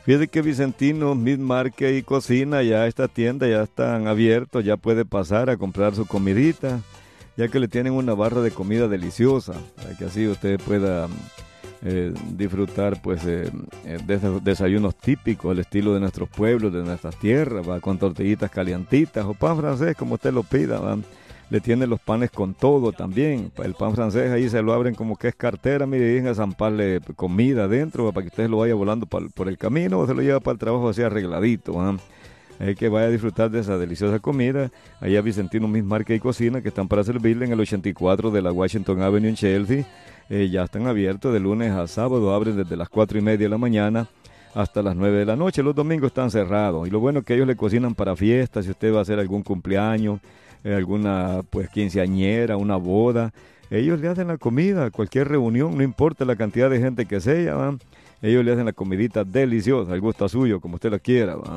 Fíjate que Vicentino, Meat Market y Cocina, ya esta tienda ya están abiertos, ya puede pasar a comprar su comidita, ya que le tienen una barra de comida deliciosa, para que así usted pueda disfrutar pues de esos desayunos típicos, el estilo de nuestros pueblos, de nuestras tierras, ¿va? Con tortillitas calientitas o pan francés, como usted lo pida, ¿va? Le tienen los panes con todo también. El pan francés ahí se lo abren como que es cartera, mire, y dejan a zamparle comida adentro, ¿va? Para que usted lo vaya volando por el camino o se lo lleva para el trabajo así arregladito, ¿va? Que vaya a disfrutar de esa deliciosa comida. Allá Vicentino Meat Market y Cocina, que están para servirle en el 84 de la Washington Avenue en Chelsea. Ya están abiertos de lunes a sábado, abren desde las 4:30 de la mañana hasta las 9 de la noche. Los domingos están cerrados. Y lo bueno es que ellos le cocinan para fiestas, si usted va a hacer algún cumpleaños, alguna pues quinceañera, una boda. Ellos le hacen la comida, cualquier reunión, no importa la cantidad de gente que sea, ¿va? Ellos le hacen la comidita deliciosa, al gusto suyo, como usted la quiera, ¿va?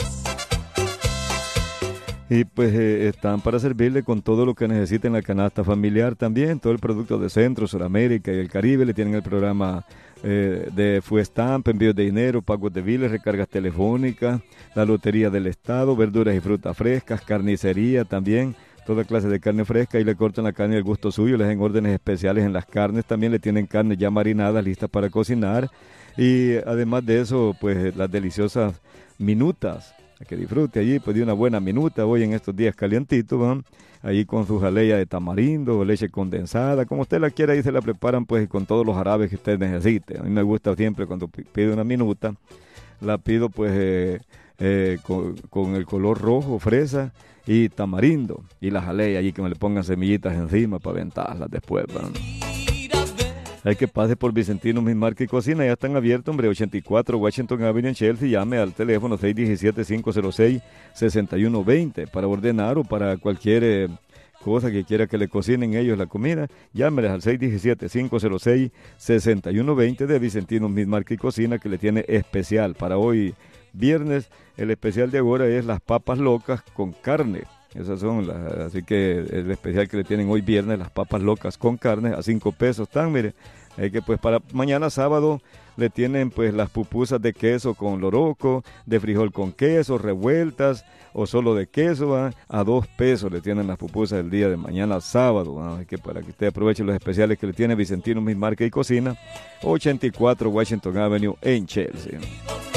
Y pues están para servirle con todo lo que necesite en la canasta familiar también, todo el producto de Centro, Sudamérica y el Caribe. Le tienen el programa de Fuestamp, envíos de dinero, pagos de biles, recargas telefónicas, la lotería del estado, verduras y frutas frescas, carnicería también, toda clase de carne fresca, y le cortan la carne al gusto suyo, les hacen órdenes especiales en las carnes, también le tienen carne ya marinada, listas para cocinar, y además de eso, pues las deliciosas minutas, a que disfrute allí pues de una buena minuta hoy en estos días calientitos, ¿no? Ahí con su jalea de tamarindo, leche condensada, como usted la quiera, ahí se la preparan pues con todos los jarabes que usted necesite. A mí me gusta siempre cuando pido una minuta, la pido pues con el color rojo, fresa y tamarindo, y la jalea allí que me le pongan semillitas encima para aventarlas después, ¿no? Hay que pase por Vicentino Meat Market y Cocina, ya están abiertos, hombre, 84 Washington Avenue en Chelsea. Llame al teléfono 617-506-6120 para ordenar o para cualquier cosa que quiera que le cocinen ellos la comida. Llámeles al 617-506-6120 de Vicentino Meat Market y Cocina, que le tiene especial para hoy viernes. El especial de ahora es las papas locas con carne. Esas son las, así que el especial que le tienen hoy viernes, las papas locas con carne, a 5 pesos están, mire. Que pues para mañana sábado le tienen pues las pupusas de queso con loroco, de frijol con queso, revueltas o solo de queso, ¿va? A 2 pesos le tienen las pupusas el día de mañana sábado, ¿va? Que para que usted aproveche los especiales que le tiene Vicentino Meat Market y Cocina, 84 Washington Avenue en Chelsea.